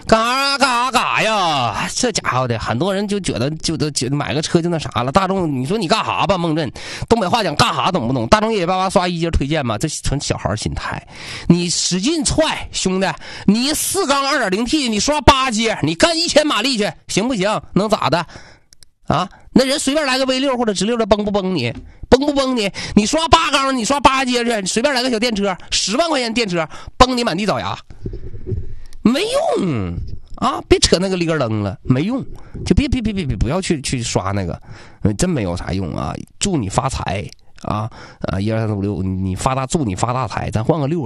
干啥呀？这家伙的，很多人就觉得买个车就那啥了。大众，你说你干啥吧？孟震，东北话讲干啥懂不懂？大众188刷1节推荐嘛，这纯小孩心态。你使劲踹，兄弟，你4缸 2.0T， 你刷8节，你干1000马力去，行不行？能咋的？啊，那人随便来个 V6 或者直6的，崩不崩你？崩不崩你？你刷8缸，你刷8节去，随便来个小电车，10万块钱电车，崩你满地找牙，没用啊！别扯那个里个楞了，没用，就别不要去刷那个，真没有啥用啊！祝你发财啊！1、2、3、4、5、6，你发大，祝你发大财，咱换个6。